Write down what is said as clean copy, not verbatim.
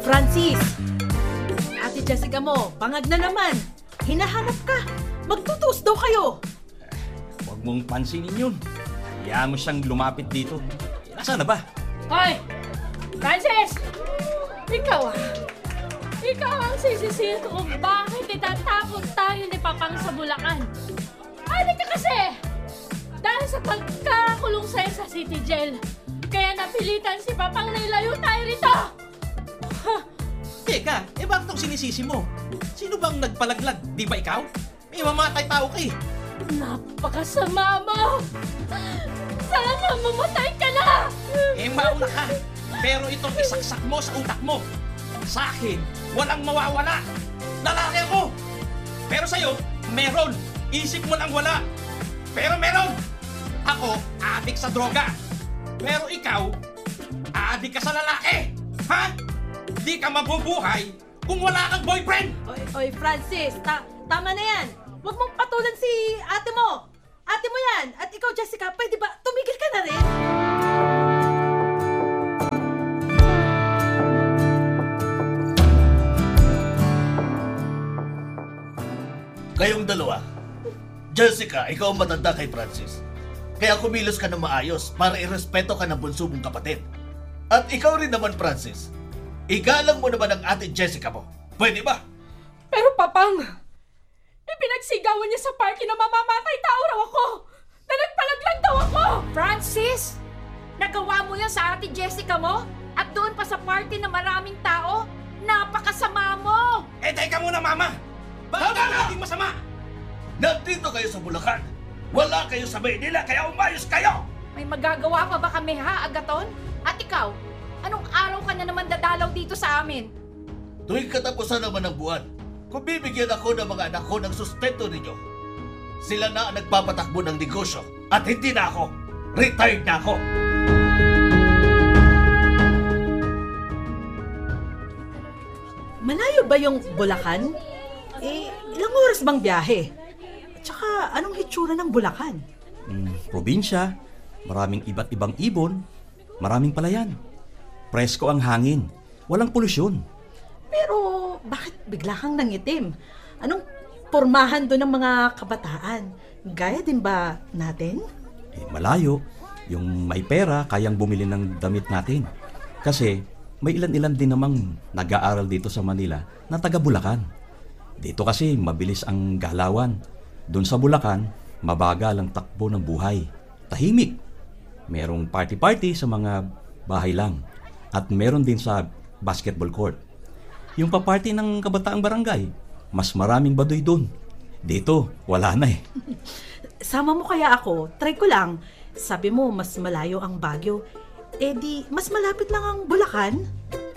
Francis! Ate Jessica mo, bangag na naman. Hinahanap ka. Magtutus daw kayo. Huwag mong pansinin yun. Hayaan mo siyang lumapit dito. Nasaan na ba? Hoy! Francis! Ikaw Ikaw ang sisisihin kung bakit itatakot tayo ni Papang sa Bulacan. Ano ka kasi? Dahil sa pagkakulong sa'yo sa City Jail, kaya napilitan si Papang na ilayo tayo rito! Teka, bakit itong sinisisi mo? Sino bang nagpalaglag? Di ba ikaw? May mamatay tao ka eh. Napakasama mo! Sana mamatay ka na! Mauna ka. Pero itong isaksak mo sa utak mo. Sa akin, walang mawawala. Lalaki ako. Pero sa'yo, meron. Isip mo lang wala. Pero meron. Ako, adik sa droga. Pero ikaw, adik ka sa lalaki. Ha? Di ka mabubuhay kung wala kang boyfriend. Oy, Francis, tama na yan. Huwag mong patulan si ate mo. Ate mo yan. At ikaw, Jessica, pwede ba tumigil ka na rin? Kayong dalawa. Jessica, ikaw ang matanda kay Francis. Kaya kumilos ka ng maayos para irespeto ka ng bunso mong kapatid. At ikaw rin naman, Francis. Igalang mo naman ang ate Jessica mo. Pwede ba? Pero Papang, pinagsigawan niya sa party na mamamatay tao raw ako! Na nagpalaglag daw ako! Francis! Nagawa mo yan sa ate Jessica mo? At doon pa sa party na maraming tao? Napakasama mo! Teka muna, Mama! Bakit ang naging masama? Nandito kayo sa Bulacan. Wala kayo sa Maynila, kaya umayos kayo! May magagawa pa ba kami ha, Agaton? At ikaw, anong araw ka na naman dadalaw dito sa amin? Tuwing katapusan naman ng buwan, kung bibigyan ako ng mga anak ko ng sustento ninyo, sila na ang nagpapatakbo ng negosyo at hindi na ako. Retired na ako. Malayo ba yung Bulacan? Ilang oras bang biyahe? At saka, anong hitsura ng Bulacan? Probinsya, maraming iba't ibang ibon, maraming palayan. Presko ang hangin, walang polusyon. Pero, bakit bigla kang nangitim? Anong pormahan doon ng mga kabataan? Gaya din ba natin? Malayo. Yung may pera, kayang bumili ng damit natin. Kasi, may ilan-ilan din namang nag-aaral dito sa Manila na taga Bulacan. Dito kasi, mabilis ang galawan. Doon sa Bulacan, mabagal ang takbo ng buhay. Tahimik. Merong party-party sa mga bahay lang. At meron din sa basketball court. Yung paparty ng kabataang barangay, mas maraming baduy doon. Dito, wala na eh. Sama mo kaya ako? Try ko lang. Sabi mo, mas malayo ang Baguio. Di, mas malapit lang ang Bulacan?